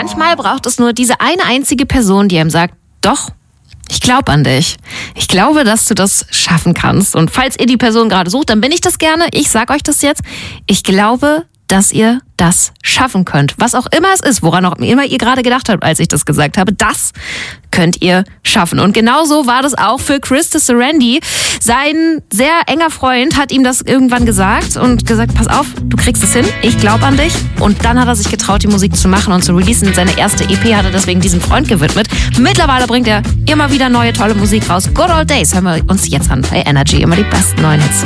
manchmal braucht es nur diese eine einzige Person, die einem sagt, doch, ich glaube an dich. Ich glaube, dass du das schaffen kannst. Und falls ihr die Person gerade sucht, dann bin ich das gerne. Ich sag euch das jetzt. Ich glaube, dass ihr das schaffen könnt. Was auch immer es ist, woran auch immer ihr gerade gedacht habt, als ich das gesagt habe, das könnt ihr schaffen. Und genauso war das auch für Chris Tisserandi. Sein sehr enger Freund hat ihm das irgendwann gesagt und gesagt, pass auf, du kriegst es hin, ich glaube an dich. Und dann hat er sich getraut, die Musik zu machen und zu releasen. Seine erste EP hat er deswegen diesem Freund gewidmet. Mittlerweile bringt er immer wieder neue, tolle Musik raus. Good Old Days hören wir uns jetzt an bei Energy. Immer die besten neuen Hits.